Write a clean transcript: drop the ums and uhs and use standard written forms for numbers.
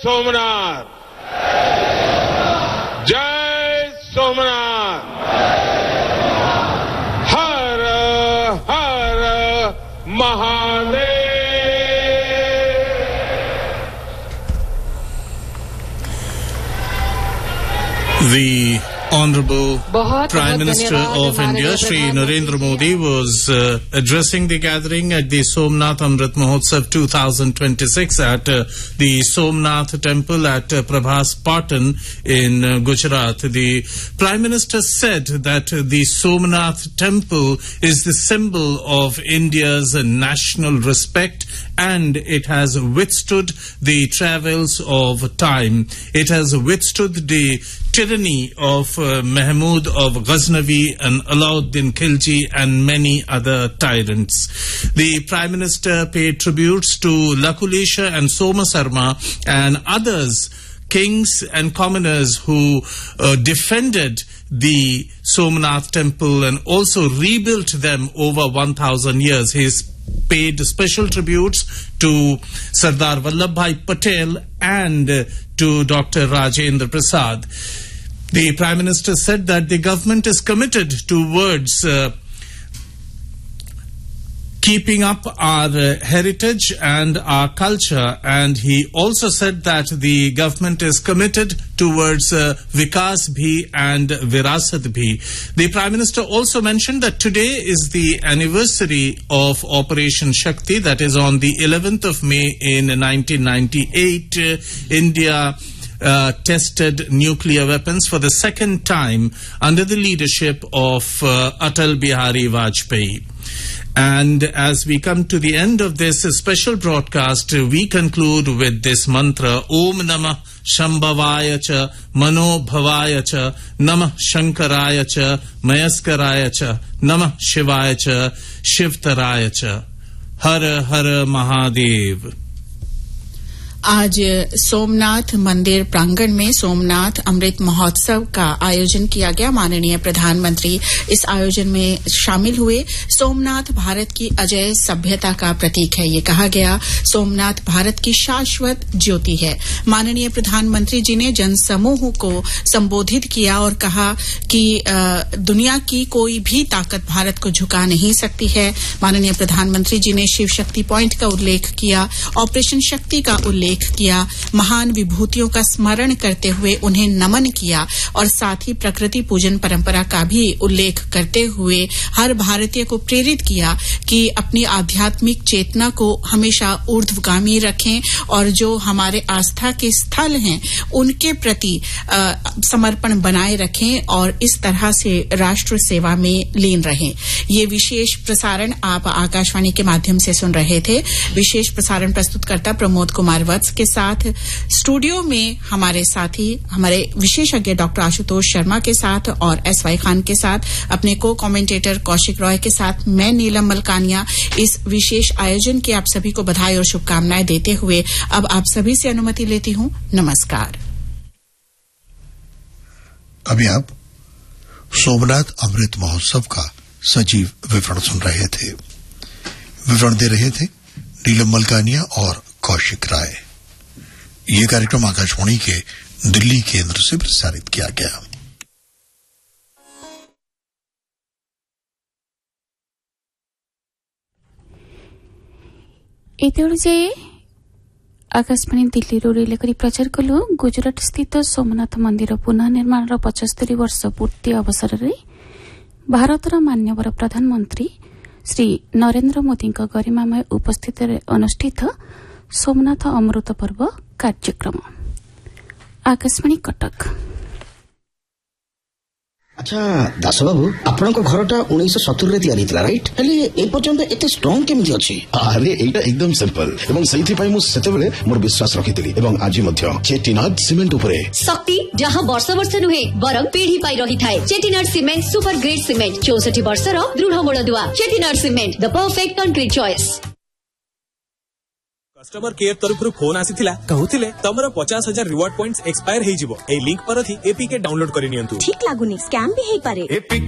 सोमनाथ, जय सोमनाथ, हर हर Mahadev. The Honorable Prime Minister of India, Shri Narendra Modi, was addressing the gathering at the Somnath Amrit Mahotsav 2026 at the Somnath Temple at Prabhas Patan in Gujarat. The Prime Minister said that the Somnath Temple is the symbol of India's national respect, and it has withstood the travels of time. It has withstood the tyranny of Mahmud of Ghaznavi and Alauddin Khilji and many other tyrants. The Prime Minister paid tributes to Lakulisha and Soma Sarma and others, kings and commoners who defended the Somnath Temple and also rebuilt them over 1,000 years. He paid special tributes to Sardar Vallabhbhai Patel and to Dr. Rajendra Prasad. The Prime Minister said that the government is committed towards keeping up our heritage and our culture, and he also said that the government is committed towards Vikas Bhi and Virasat Bhi. The Prime Minister also mentioned that today is the anniversary of Operation Shakti, that is on the 11th of May in 1998. India tested nuclear weapons for the second time under the leadership of Atal Bihari Vajpayee. And as we come to the end of this special broadcast, we conclude with this mantra: Om Namah Shambhavaya Cha, Mano Bhavaya Cha, Namah Shankaraya Cha, Mayaskaraya Cha, Namah Shivaya Cha, Shivtaraya Cha. Har Har Mahadev. आज सोमनाथ मंदिर प्रांगण में सोमनाथ अमृत महोत्सव का आयोजन किया गया। माननीय प्रधानमंत्री इस आयोजन में शामिल हुए। सोमनाथ भारत की अजय सभ्यता का प्रतीक है, ये कहा गया। सोमनाथ भारत की शाश्वत ज्योति है। माननीय प्रधानमंत्री जी ने जनसमूह को संबोधित किया और कहा कि दुनिया की कोई भी ताकत भारत को झुका नहीं सकती है। माननीय प्रधानमंत्री जी ने शिव शक्ति पॉइंट का उल्लेख किया, ऑपरेशन शक्ति का उल्लेख किया, महान विभूतियों का स्मरण करते हुए उन्हें नमन किया और साथ ही प्रकृति पूजन परंपरा का भी उल्लेख करते हुए हर भारतीय को प्रेरित किया कि अपनी आध्यात्मिक चेतना को हमेशा ऊर्ध्वगामी रखें और जो हमारे आस्था के स्थल हैं उनके प्रति समर्पण बनाए रखें और इस तरह से राष्ट्र सेवा में लीन रहें। ये विशेष प्रसारण आप आकाशवाणी के माध्यम से सुन रहे थे। विशेष प्रसारण प्रस्तुतकर्ता प्रमोद कुमार वत्स के साथ स्टूडियो में हमारे साथी, हमारे विशेषज्ञ डॉक्टर आशुतोष शर्मा के साथ और एसवाई खान के साथ, अपने को कमेंटेटर कौशिक रॉय के साथ मैं नीलम मलकानिया इस विशेष आयोजन की आप सभी को बधाई और शुभकामनाएं देते हुए अब आप सभी से अनुमति लेती हूं। नमस्कार। अभी आप सोमनाथ अमृत महोत्सव का सजीव विवरण सुन रहे थे। विवरण दे रहे थे नीलम मलकानिया और कौशिक राय। ये कार्यक्रम आकाशवाणी के दिल्ली केंद्र से प्रसारित किया गया। एतेबेले आकाशवाणी दिल्ली रिले करी प्रचार कलु गुजरात स्थित सोमनाथ मंदिर पुनर्निर्माण 75 वर्ष पूर्ति अवसर में भारतर मान्यवर प्रधानमंत्री श्री नरेंद्र मोदी गरिमामय उपस्थित अनुष्ठित सोमनाथ अमृत पर्व कार्यक्रम। आकाशवाणी कटक। अच्छा दास बाबू, आपनको घरटा 1970 रे तयारी थिला राइट? हेले ए पर्यंत एते स्ट्रांग केमिति अछि? अरे एटा एकदम सिंपल एवं सही पाई मु सेतेबेले मोर विश्वास रखितिली एवं आज मध्य चेटीनाथ सीमेंट उपरे शक्ति जहां वर्ष वर्ष नुहे बरं पीढ़ी पाई रही थाए। चेटीनाथ सीमेंट सुपर ग्रेड सीमेंट 64 वर्षर दृढ़ मूलदुआ। चेटीनाथ cement the perfect concrete choice. Customer care तरफ फोन आसीथिला कहउथिले तमरो 50,000 रिवार्ड पॉइंट्स एक्सपायर हे जिवो। ए लिंक पर थी एपीके डाउनलोड करि नियंतु। ठीक लागुनी स्कैम भी हे पारे।